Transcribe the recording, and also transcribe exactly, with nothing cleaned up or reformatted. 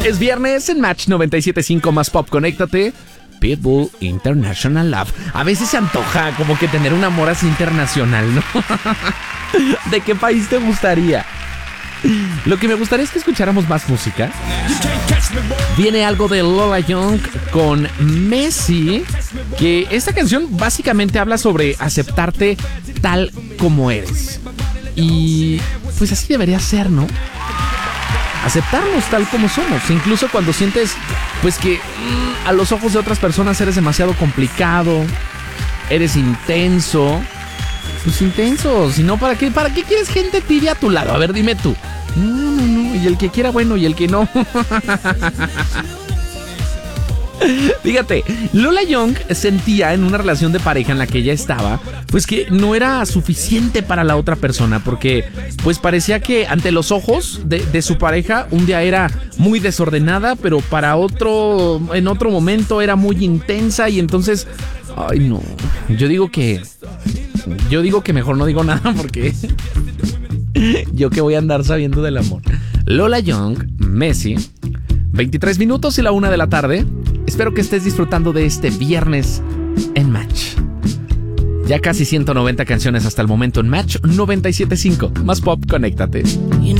Es viernes en Match noventa y siete punto cinco más Pop, conéctate. Pitbull International Love. A veces se antoja como que tener un amor así internacional, ¿no? ¿De qué país te gustaría? Lo que me gustaría es que escucháramos más música. Viene algo de Lola Young con Messi, que esta canción básicamente habla sobre aceptarte tal como eres. Y pues así debería ser, ¿no? Aceptarnos tal como somos, incluso cuando sientes pues que mmm, a los ojos de otras personas eres demasiado complicado, eres intenso. Pues intenso, si no, ¿para qué, ¿para qué quieres gente tibia a tu lado? A ver, dime tú. No, no, no, y el que quiera bueno y el que no. Fíjate, Lola Young sentía en una relación de pareja en la que ella estaba, pues que no era suficiente para la otra persona, porque pues parecía que ante los ojos de, de su pareja un día era muy desordenada, pero para otro, en otro momento era muy intensa y entonces, ay no, yo digo que, yo digo que mejor no digo nada porque yo que voy a andar sabiendo del amor. Lola Young, Messi, veintitrés minutos y la una de la tarde. Espero que estés disfrutando de este viernes en Match. Ya casi ciento noventa canciones hasta el momento en Match noventa y siete punto cinco. Más Pop, conéctate.